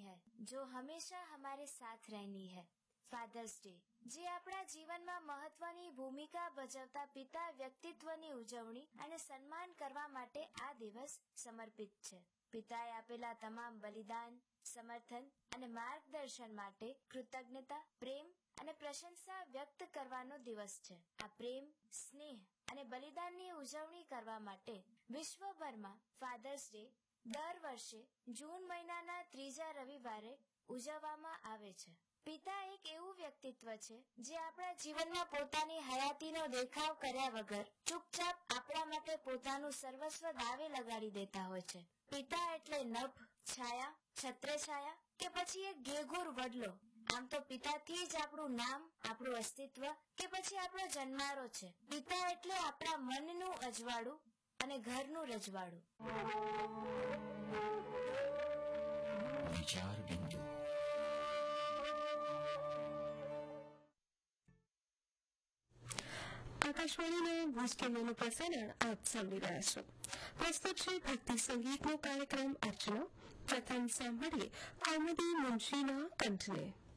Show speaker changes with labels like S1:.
S1: है जो हमेशा हमारे साथ रहनी है। फादर्स डे જે આપણા જીવનમાં મહત્વની ભૂમિકા ભજવતા પિતા વ્યક્તિત્વની ઉજવણી અને સન્માન કરવા માટે આ દિવસ સમર્પિત છે। પિતાએ આપેલા તમામ બલિદાન, સમર્થન અને માર્ગદર્શન માટે કૃતજ્ઞતા, પ્રેમ અને પ્રશંસા વ્યક્ત કરવાનો દિવસ છે। આ પ્રેમ, સ્નેહ અને બલિદાનની ઉજવણી કરવા માટે વિશ્વભરમાં ફાધર્સ ડે દર વર્ષે જૂન મહિનાના ત્રીજા રવિવારે ઉજવવામાં આવે છે। પિતા એક એવું વ્યક્તિત્વ છે જે આપણા જીવનમાં પોતાની હયાતીનો દેખાવ કર્યા વગર ચૂપચાપ આપણા માટે પોતાનું સર્વસ્વ દાવે લગાડી દેતા હોય છે। પિતા એટલે નભ, છાયા, છત્રછાયા કે પછી એક ઘેઘૂર વડલો। આમ તો પિતાથી જ આપણું નામ, આપણું અસ્તિત્વ કે પછી આપણો જન્મારો છે। પિતા એટલે આપણા મનનું અજવાળું અને ઘરનું રજવાડું।
S2: વિચાર બિંદુ। આકાશવાણીનું ભૂસ્ટરનું પ્રસારણ આપ સાંભળી રહ્યા છો। પ્રસ્તુત છે ભક્તિ સંગીતનો કાર્યક્રમ અર્ચના। પ્રથમ સાંભળીએ કૌમુદી મુનશીના કંઠને।